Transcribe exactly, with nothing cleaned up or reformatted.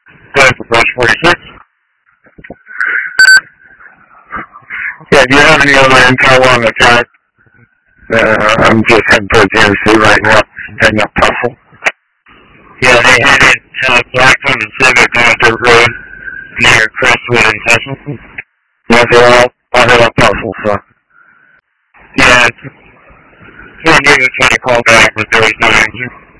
Good for Brush forty-six. Yeah, do you have any other info on the attack? Uh, I'm just heading towards the N C right now, heading up Tussle. Yeah, they headed uh, Blackfoot and Civic on the road near Crestwood and Tusselton. Yeah, they're all, all head up Tussle, so. Yeah, it's, San Diego's trying to call back, but there was no answer.